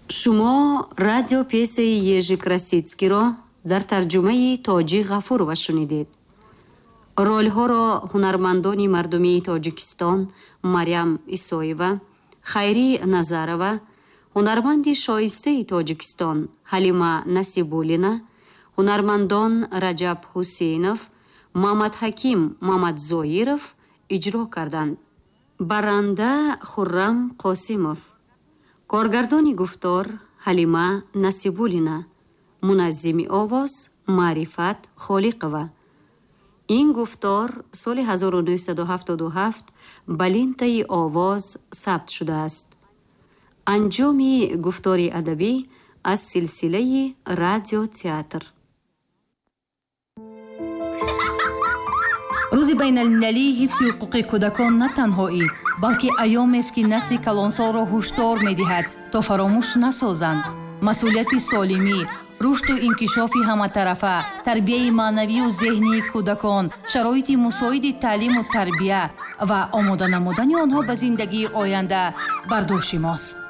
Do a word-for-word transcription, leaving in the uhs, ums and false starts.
шумо радио пьесаи Ежи Красицкийро дар тарҷумаи Тоҷи Ғафурова шунидед. ролҳоро ҳунармандони мардумии Тоҷикистон Марьям Исоева, Хайри Назарова, ҳунарманди шоистаи Тоҷикистон Ҳалима Насибуллина, ҳунармандон Раҷаб Ҳусейнов, Мамадҳаким Мамадзоиров иҷро карданд. баранда Хуррам Қосимов, коргардони гуфтор Ҳалима Насибуллина, муназзими овоз Маърифат Холиқова. ин гуфтор соли ҳазору нӯҳсаду ҳафтоду ҳафт ба лентаи овоз сабт шудааст. анҷоми гуфтори адабӣ аз силсилаи радио театр. рӯзи байналмилалии ҳифзи ҳуқуқи кӯдакон на танҳо ин, балки айёмест ки насли калонсолро ҳушдор медиҳад то фаромӯш насозанд. масъулияти солимӣ, рушду инкишофи ҳаматарафа, тарбияи маънавию зеҳнии кӯдакон, шароити мусоиди таълиму тарбия ва омода намудани онҳо ба зиндагии оянда бардоши мост.